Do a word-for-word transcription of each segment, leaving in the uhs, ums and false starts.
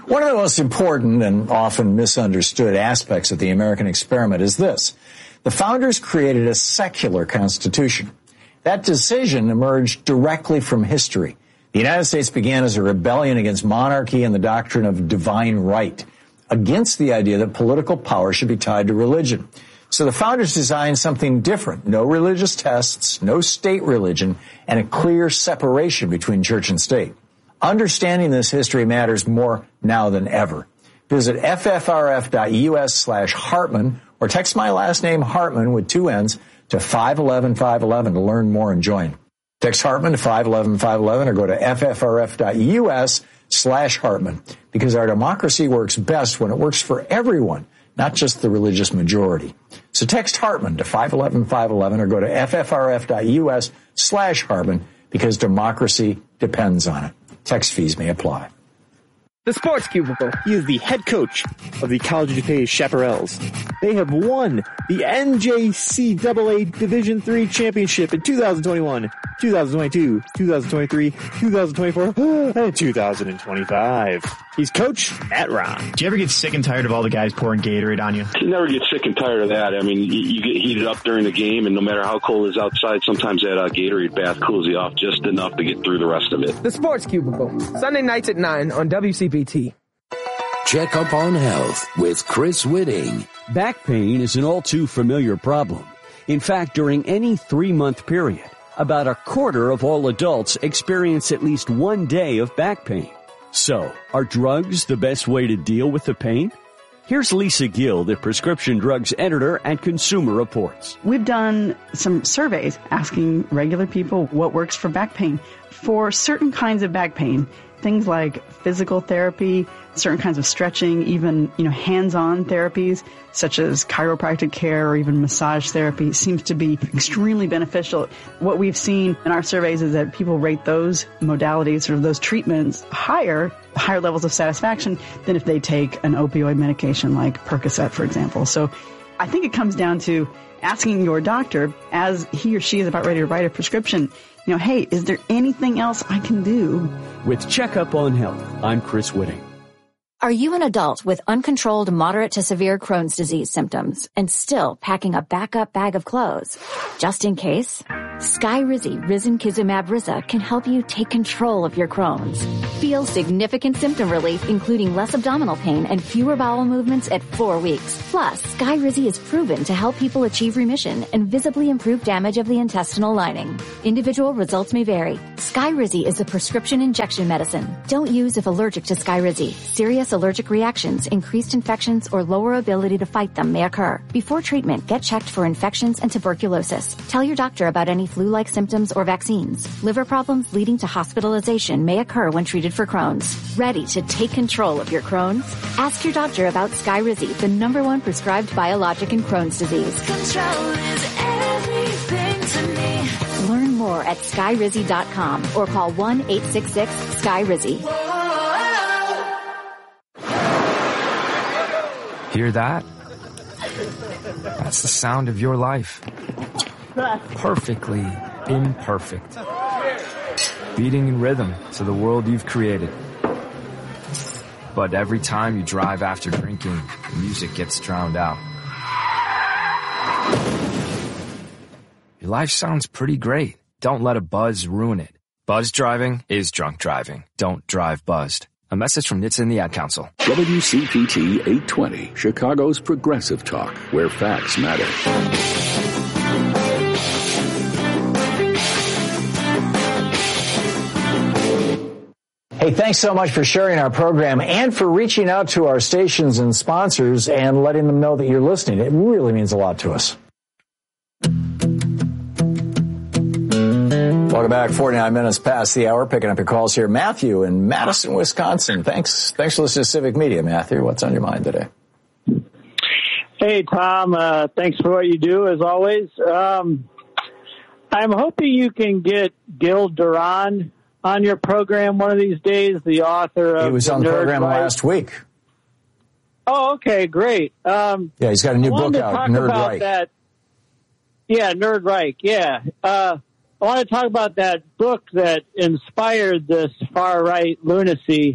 One of the most important and often misunderstood aspects of the American experiment is this. The founders created a secular constitution. That decision emerged directly from history. The United States began as a rebellion against monarchy and the doctrine of divine right, against the idea that political power should be tied to religion. So the founders designed something different. No religious tests, no state religion, and a clear separation between church and state. Understanding this history matters more now than ever. Visit ffrf.us slash Hartman or text my last name Hartman with two N's to five one one five one one to learn more and join. Text Hartman to five one one five one one or go to ffrf.us slash Hartman because our democracy works best when it works for everyone, not just the religious majority. So text Hartman to five one one five one one or go to ffrf.us slash Hartman because democracy depends on it. Text fees may apply. The Sports Cubicle. He is the head coach of the College of DuPage Chaparrals. They have won the N J C A A Division three championship in two thousand twenty-one, two thousand twenty-two, two thousand twenty-three, two thousand twenty-four, and two thousand twenty-five. He's Coach Matt Ron. Do you ever get sick and tired of all the guys pouring Gatorade on you? You never get sick and tired of that. I mean, you, you get heated up during the game, and no matter how cold it is outside, sometimes that uh, Gatorade bath cools you off just enough to get through the rest of it. The Sports Cubicle, Sunday nights at nine on W C B T. Check up on health with Chris Whitting. Back pain is an all too familiar problem. In fact, during any three-month period, about a quarter of all adults experience at least one day of back pain. So, are drugs the best way to deal with the pain? Here's Lisa Gill, the prescription drugs editor at Consumer Reports. We've done some surveys asking regular people what works for back pain. For certain kinds of back pain, things like physical therapy, certain kinds of stretching, even, you know, hands-on therapies such as chiropractic care or even massage therapy seems to be extremely beneficial. What we've seen in our surveys is that people rate those modalities or those treatments higher, higher levels of satisfaction than if they take an opioid medication like Percocet, for example. So I think it comes down to asking your doctor as he or she is about ready to write a prescription, you know, hey, is there anything else I can do? With Checkup on Health, I'm Chris Whitting. Are you an adult with uncontrolled moderate to severe Crohn's disease symptoms and still packing a backup bag of clothes? Just in case, Skyrizi Risankizumab Riza can help you take control of your Crohn's. Feel significant symptom relief, including less abdominal pain and fewer bowel movements at four weeks. Plus, Skyrizi is proven to help people achieve remission and visibly improve damage of the intestinal lining. Individual results may vary. Skyrizi is a prescription injection medicine. Don't use if allergic to Skyrizi. Serious allergic reactions, increased infections, or lower ability to fight them may occur. Before treatment, get checked for infections and tuberculosis. Tell your doctor about any flu-like symptoms or vaccines. Liver problems leading to hospitalization may occur when treated for Crohn's. Ready to take control of your Crohn's? Ask your doctor about Skyrizi, the number one prescribed biologic in Crohn's disease. Control is everything to me. Learn more at skyrizi dot com or call one eight six six Sky Rizzi. Hear that? That's the sound of your life. Perfectly imperfect. Beating in rhythm to the world you've created. But every time you drive after drinking, the music gets drowned out. Your life sounds pretty great. Don't let a buzz ruin it. Buzz driving is drunk driving. Don't drive buzzed. A message from N H T S A and the Ad Council. W C P T eight twenty, Chicago's progressive talk, where facts matter. Hey, thanks so much for sharing our program and for reaching out to our stations and sponsors and letting them know that you're listening. It really means a lot to us. Welcome back. forty-nine minutes past the hour. Picking up your calls here. Matthew in Madison, Wisconsin. Thanks. Thanks for listening to Civic Media, Matthew. What's on your mind today? Hey, Tom. Uh, thanks for what you do, as always. Um, I'm hoping you can get Gil Duran on your program one of these days, the author of He was on the program Right. last week. Oh, okay, great. Um, Yeah, he's got a new I wanted book to out, talk Nerd about Right. That. Yeah, Nerd Right, yeah. Uh, I want to talk about that book that inspired this far-right lunacy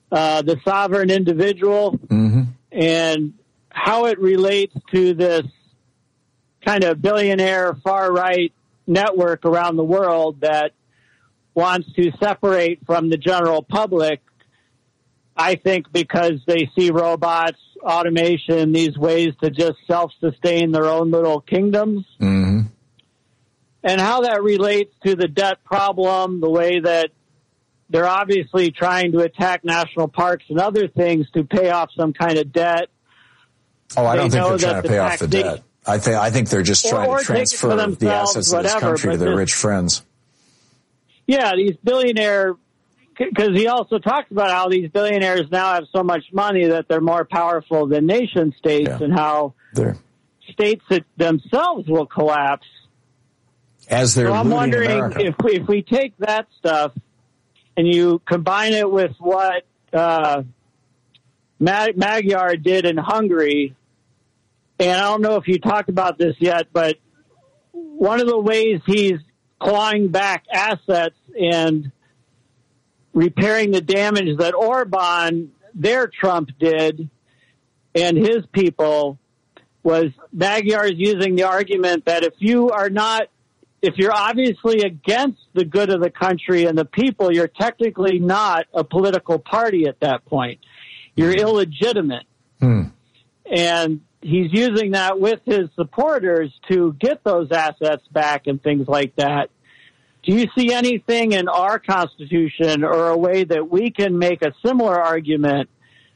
uh, the sovereign individual, mm-hmm. and how it relates to this kind of billionaire far-right network around the world that wants to separate from the general public, I think because they see robots, automation, these ways to just self-sustain their own little kingdoms. Mm-hmm. And how that relates to the debt problem, the way that they're obviously trying to attack national parks and other things to pay off some kind of debt. Oh, I don't They think know they're trying that to the pay off the tax- debt. I think I think they're just Or- trying or to take it for transfer the themselves, assets of this whatever, country to but their this- rich friends. Yeah, these billionaire, because he also talks about how these billionaires now have so much money that they're more powerful than nation states, Yeah. and how They're, states that themselves will collapse. as they're So I'm looting wondering America. if we, if we take that stuff and you combine it with what uh, Mag- Magyar did in Hungary, and I don't know if you talked about this yet, but one of the ways he's clawing back assets and repairing the damage that Orban, their Trump, did, and his people, was Magyar is using the argument that if you are not, if you're obviously against the good of the country and the people, you're technically not a political party at that point. You're illegitimate. Hmm. And he's using that with his supporters to get those assets back and things like that. Do you see anything in our Constitution or a way that we can make a similar argument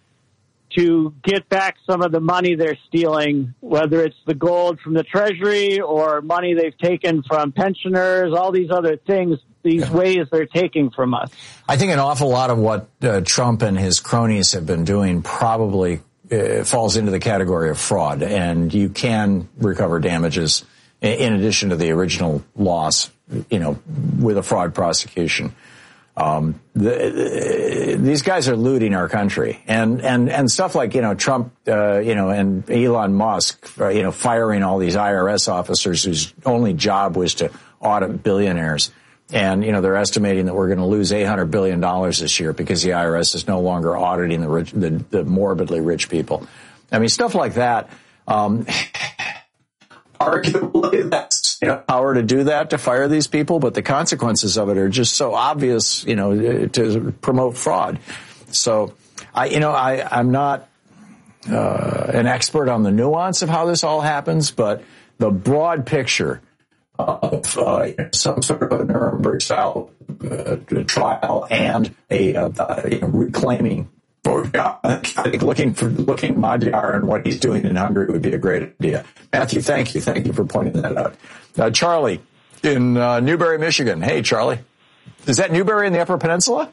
to get back some of the money they're stealing, whether it's the gold from the Treasury or money they've taken from pensioners, all these other things, these Yeah. ways they're taking from us? I think an awful lot of what uh, Trump and his cronies have been doing probably uh, falls into the category of fraud, and you can recover damages in, in addition to the original loss, you know, with a fraud prosecution. Um, the, the, these guys are looting our country, and, and, and stuff like, you know, Trump, uh, you know, and Elon Musk, uh, you know, firing all these I R S officers whose only job was to audit billionaires. And, you know, they're estimating that we're going to lose eight hundred billion dollars this year because the I R S is no longer auditing the rich, the, the morbidly rich people. I mean, stuff like that. Um, arguably, that's, you know, power to do that, to fire these people, but the consequences of it are just so obvious, you know, to promote fraud. So, I, you know, I, I'm not uh, an expert on the nuance of how this all happens, but the broad picture of uh, some sort of a Nuremberg style uh, trial and a uh, you know, reclaiming. I think looking for looking Magyar and what he's doing in Hungary would be a great idea. Matthew, thank you, thank you for pointing that out. Uh, Charlie in uh, Newberry, Michigan. Hey, Charlie, is that Newberry in the Upper Peninsula?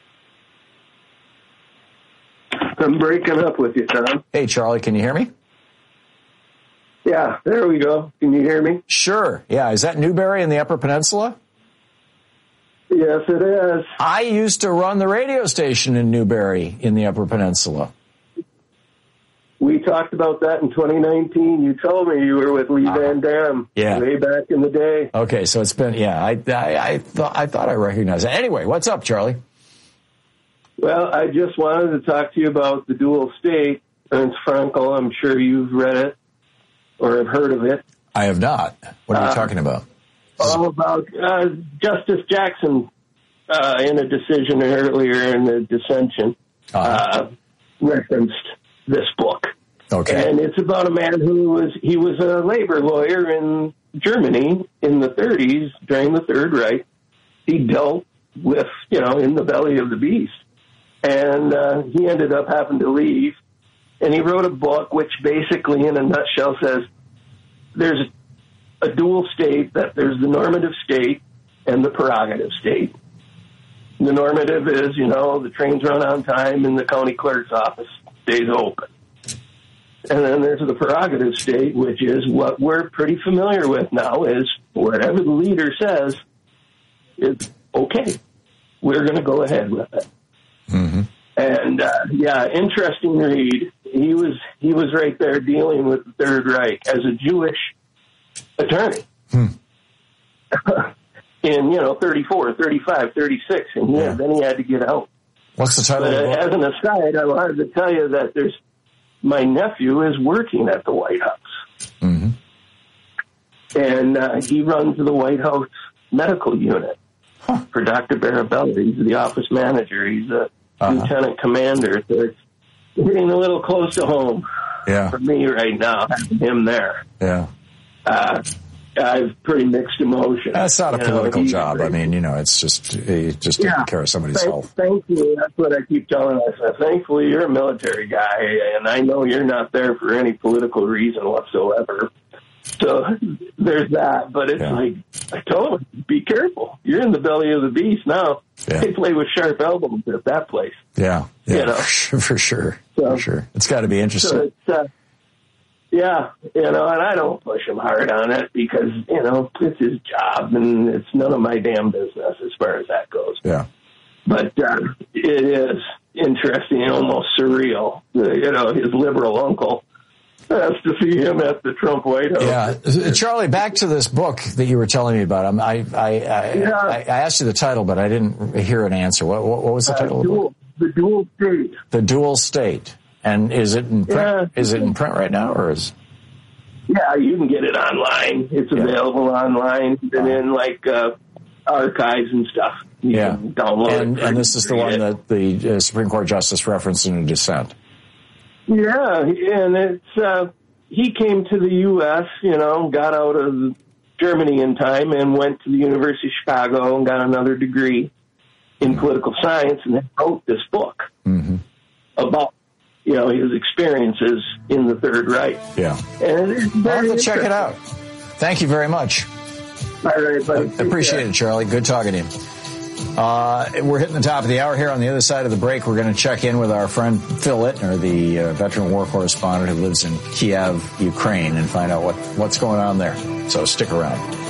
I'm breaking up with you, Tom. Hey, Charlie, can you hear me? Yeah, there we go. Can you hear me? Sure. Yeah, is that Newberry in the Upper Peninsula? Yes, it is. I used to run the radio station in Newberry in the Upper Peninsula. We talked about that in twenty nineteen. You told me you were with Lee uh, Van Dam yeah. way back in the day. Okay, so it's been, yeah, I, I, I, th- I thought I recognized it. Anyway, what's up, Charlie? Well, I just wanted to talk to you about the dual state. Ernst Frankl, I'm sure you've read it or have heard of it. I have not. What are you uh, talking about? All about uh, Justice Jackson uh, in a decision earlier in the dissension uh-huh. uh, referenced this book. Okay. And it's about a man who was, he was a labor lawyer in Germany in the thirties during the Third Reich. He dealt with, you know, in the belly of the beast. And uh, he ended up having to leave. And he wrote a book which basically, in a nutshell, says there's a dual state, that there's the normative state and the prerogative state. The normative is, you know, the trains run on time and the county clerk's office stays open. And then there's the prerogative state, which is what we're pretty familiar with now, is whatever the leader says is okay. We're going to go ahead with it. Mm-hmm. And, uh, yeah, interesting read. He was, he was right there dealing with the Third Reich as a Jewish attorney hmm. in, you know, thirty-four, thirty-five, thirty-six. And he yeah. had, then he had to get out. What's the title But of the book? as an aside, I wanted to tell you that there's my nephew is working at the White House. Mm-hmm. And uh, he runs the White House medical unit huh. for Doctor Barabella. He's the office manager. He's a uh-huh. lieutenant commander. So it's getting a little close to home yeah. for me right now, having him there. Yeah. Uh, I have pretty mixed emotions. That's not a political know, job. I mean, you know, it's just he's just yeah. taking care of somebody's Thank, health. Thankfully, that's what I keep telling myself. Thankfully, you're a military guy, and I know you're not there for any political reason whatsoever. So there's that. But it's yeah. like, I told him, be careful. You're in the belly of the beast now. Yeah. They play with sharp elbows at that place. Yeah, yeah, you know? for sure. So, for sure. It's got to be interesting. So it's, uh, Yeah, you know, and I don't push him hard on it because, you know, it's his job and it's none of my damn business as far as that goes. Yeah. But uh, it is interesting and almost surreal. Uh, you know, his liberal uncle has to see him at the Trump White House. Yeah. Charlie, back to this book that you were telling me about. I'm, I, I, I, yeah. I, I asked you the title, but I didn't hear an answer. What, what, what was the title uh, of the book? The Dual State. The Dual State. And is it in print? Yeah. Is it in print right now, or is? Yeah, you can get it online. It's yeah. available online and in like uh, archives and stuff. You yeah, can download and, it. And this is the one it. that the uh, Supreme Court Justice referenced in a dissent. Yeah, and it's uh, he came to the U S, you know, got out of Germany in time and went to the University of Chicago and got another degree in political science and then wrote this book mm-hmm. about, you know, his experiences in the Third Reich. Yeah. And it's I'll have to check it out. Thank you very much. All right, buddy. I appreciate it, Charlie. Good talking to you. Uh, we're hitting the top of the hour here. On the other side of the break, we're going to check in with our friend Phil Ittner, the uh, veteran war correspondent who lives in Kiev, Ukraine, and find out what, what's going on there. So stick around.